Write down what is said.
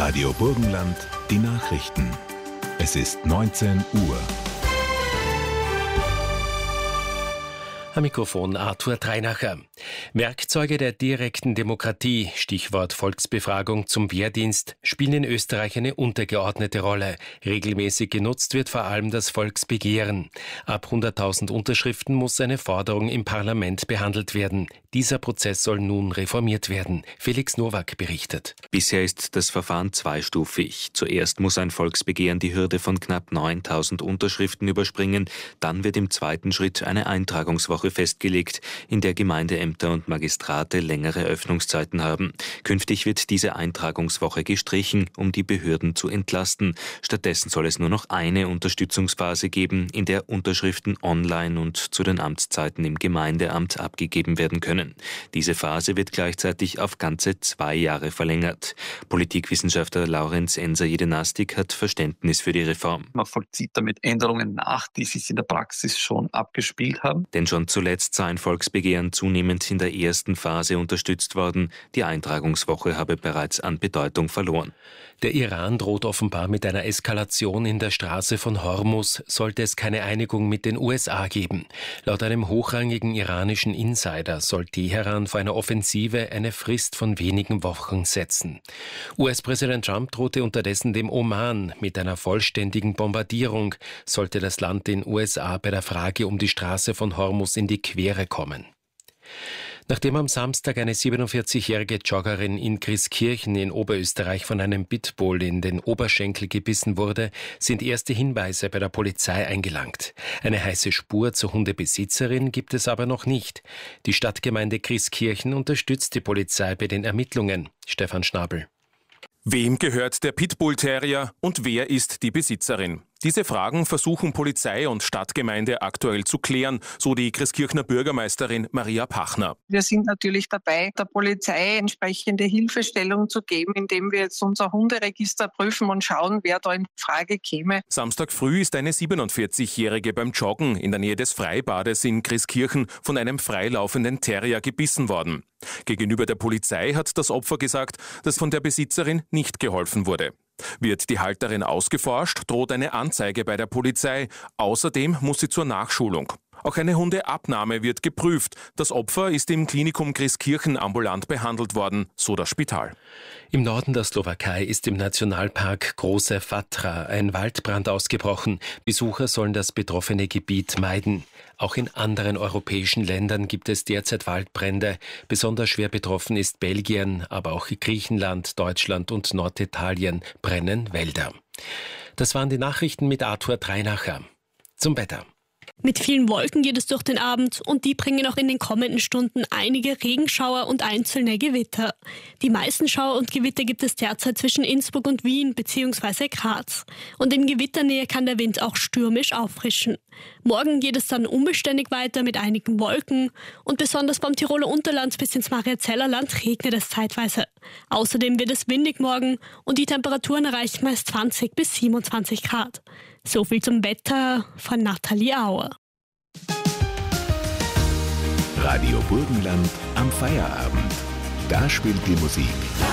Radio Burgenland, die Nachrichten. Es ist 19 Uhr. Am Mikrofon Arthur Treinacher. Werkzeuge der direkten Demokratie, Stichwort Volksbefragung zum Wehrdienst, spielen in Österreich eine untergeordnete Rolle. Regelmäßig genutzt wird vor allem das Volksbegehren. Ab 100.000 Unterschriften muss eine Forderung im Parlament behandelt werden. Dieser Prozess soll nun reformiert werden. Felix Nowak berichtet. Bisher ist das Verfahren zweistufig. Zuerst muss ein Volksbegehren die Hürde von knapp 9.000 Unterschriften überspringen. Dann wird im zweiten Schritt eine Eintragungswoche festgelegt, in der Gemeindeämter und Magistrate längere Öffnungszeiten haben. Künftig wird diese Eintragungswoche gestrichen, um die Behörden zu entlasten. Stattdessen soll es nur noch eine Unterstützungsphase geben, in der Unterschriften online und zu den Amtszeiten im Gemeindeamt abgegeben werden können. Diese Phase wird gleichzeitig auf ganze 2 Jahre verlängert. Politikwissenschaftler Laurenz Enser-Jedenastik hat Verständnis für die Reform. Man vollzieht damit Änderungen nach, die sich in der Praxis schon abgespielt haben. Denn schon zuletzt sei ein Volksbegehren zunehmend in der ersten Phase unterstützt worden. Die Eintragungswoche habe bereits an Bedeutung verloren. Der Iran droht offenbar mit einer Eskalation in der Straße von Hormuz, sollte es keine Einigung mit den USA geben. Laut einem hochrangigen iranischen Insider soll Teheran vor einer Offensive eine Frist von wenigen Wochen setzen. US-Präsident Trump drohte unterdessen dem Oman mit einer vollständigen Bombardierung, sollte das Land den USA bei der Frage um die Straße von Hormuz in die Quere kommen. Nachdem am Samstag eine 47-jährige Joggerin in Grieskirchen in Oberösterreich von einem Pitbull in den Oberschenkel gebissen wurde, sind erste Hinweise bei der Polizei eingelangt. Eine heiße Spur zur Hundebesitzerin gibt es aber noch nicht. Die Stadtgemeinde Grieskirchen unterstützt die Polizei bei den Ermittlungen. Stefan Schnabel. Wem gehört der Pitbull-Terrier und wer ist die Besitzerin? Diese Fragen versuchen Polizei und Stadtgemeinde aktuell zu klären, so die Grieskirchner Bürgermeisterin Maria Pachner. Wir sind natürlich dabei, der Polizei entsprechende Hilfestellung zu geben, indem wir jetzt unser Hunderegister prüfen und schauen, wer da in Frage käme. Samstag früh ist eine 47-Jährige beim Joggen in der Nähe des Freibades in Grieskirchen von einem freilaufenden Terrier gebissen worden. Gegenüber der Polizei hat das Opfer gesagt, dass von der Besitzerin nicht geholfen wurde. Wird die Halterin ausgeforscht, droht eine Anzeige bei der Polizei. Außerdem muss sie zur Nachschulung. Auch eine Hundeabnahme wird geprüft. Das Opfer ist im Klinikum Grieskirchen ambulant behandelt worden, so das Spital. Im Norden der Slowakei ist im Nationalpark Große Fatra ein Waldbrand ausgebrochen. Besucher sollen das betroffene Gebiet meiden. Auch in anderen europäischen Ländern gibt es derzeit Waldbrände. Besonders schwer betroffen ist Belgien, aber auch Griechenland, Deutschland und Norditalien brennen Wälder. Das waren die Nachrichten mit Arthur Treinacher. Zum Wetter. Mit vielen Wolken geht es durch den Abend und die bringen auch in den kommenden Stunden einige Regenschauer und einzelne Gewitter. Die meisten Schauer und Gewitter gibt es derzeit zwischen Innsbruck und Wien bzw. Graz. Und in Gewitternähe kann der Wind auch stürmisch auffrischen. Morgen geht es dann unbeständig weiter mit einigen Wolken und besonders beim Tiroler Unterland bis ins Mariazellerland regnet es zeitweise. Außerdem wird es windig morgen und die Temperaturen erreichen meist 20 bis 27 Grad. So viel zum Wetter von Nathalie Auer. Radio Burgenland am Feierabend. Da spielt die Musik.